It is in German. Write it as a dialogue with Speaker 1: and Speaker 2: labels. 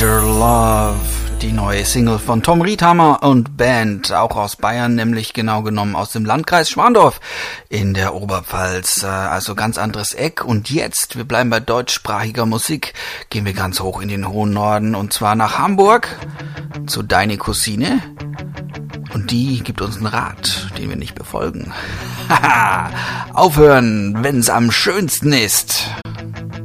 Speaker 1: After Love, die neue Single von Tom Riethammer und Band, auch aus Bayern, nämlich genau genommen aus dem Landkreis Schwandorf in der Oberpfalz, also ganz anderes Eck. Und jetzt, wir bleiben bei deutschsprachiger Musik, gehen wir ganz hoch in den hohen Norden und zwar nach Hamburg zu Deine Cousine. Und die gibt uns einen Rat, den wir nicht befolgen. Haha, aufhören, wenn's am schönsten ist.